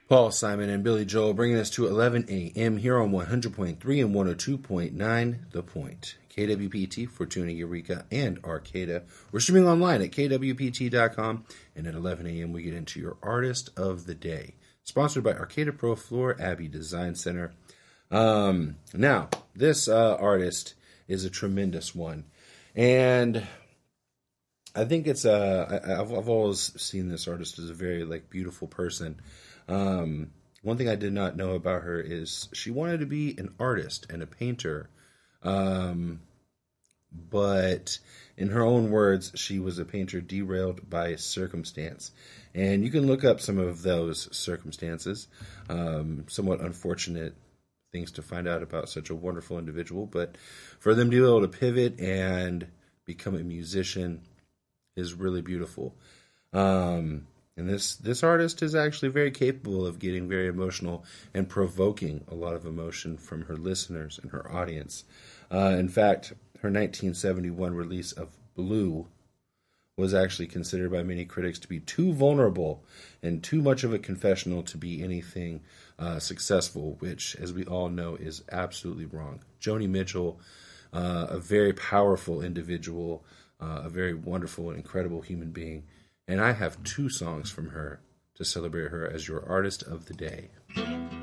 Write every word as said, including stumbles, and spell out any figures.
Paul Simon and Billy Joel bringing us to eleven a.m. here on one hundred point three and one oh two point nine The Point. K W P T, Fortuna, Eureka, and Arcata. We're streaming online at K W P T dot com, and at eleven a.m. we get into your Artist of the Day. Sponsored by Arcata Pro Floor Abbey Design Center. Um, now, this uh, artist is a tremendous one. And I think it's, uh, I, I've, I've always seen this artist as a very, like, beautiful person. Um, one thing I did not know about her is she wanted to be an artist and a painter. Um, but in her own words, she was a painter derailed by circumstance. And you can look up some of those circumstances, um, somewhat unfortunate things to find out about such a wonderful individual. But for them to be able to pivot and become a musician is really beautiful. Um, and this, this artist is actually very capable of getting very emotional and provoking a lot of emotion from her listeners and her audience. Uh, in fact, her nineteen seventy-one release of Blue was actually considered by many critics to be too vulnerable and too much of a confessional to be anything uh, successful, which, as we all know, is absolutely wrong. Joni Mitchell, uh, a very powerful individual, uh, a very wonderful and incredible human being, and I have two songs from her to celebrate her as your Artist of the Day.